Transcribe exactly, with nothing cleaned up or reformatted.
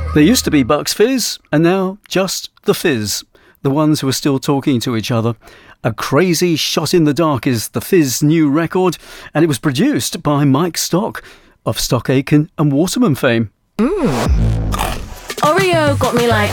There used to be Bucks Fizz, and now just the Fizz. The ones who are still talking to each other. A Crazy Shot in the Dark is the Fizz new record, and it was produced by Mike Stock of Stock Aitken and Waterman fame. Mm. Oreo got me like